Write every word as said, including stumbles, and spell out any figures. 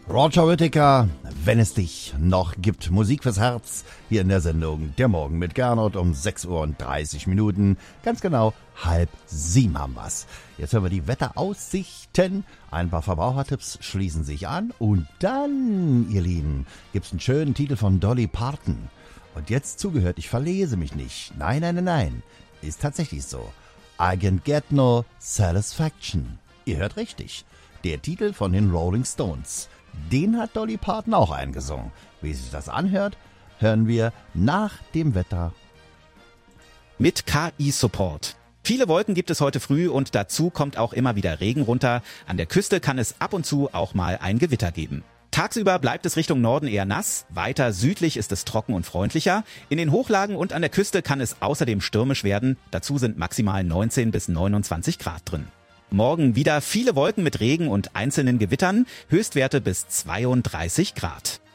Roger Whittaker, wenn es dich noch gibt. Musik fürs Herz hier in der Sendung Der Morgen mit Gernot um sechs Uhr und dreißig Minuten. Ganz genau halb sieben haben wir's. Jetzt hören wir die Wetteraussichten. Ein paar Verbrauchertipps schließen sich an. Und dann, ihr Lieben, gibt's einen schönen Titel von Dolly Parton. Und jetzt zugehört, ich verlese mich nicht. Nein, nein, nein, nein. Ist tatsächlich so. I can get no satisfaction. Ihr hört richtig. Der Titel von den Rolling Stones. Den hat Dolly Parton auch eingesungen. Wie sich das anhört, hören wir nach dem Wetter. Mit K I-Support. Viele Wolken gibt es heute früh und dazu kommt auch immer wieder Regen runter. An der Küste kann es ab und zu auch mal ein Gewitter geben. Tagsüber bleibt es Richtung Norden eher nass, weiter südlich ist es trocken und freundlicher. In den Hochlagen und an der Küste kann es außerdem stürmisch werden. Dazu sind maximal neunzehn bis neunundzwanzig Grad drin. Morgen wieder viele Wolken mit Regen und einzelnen Gewittern, Höchstwerte bis zweiunddreißig Grad.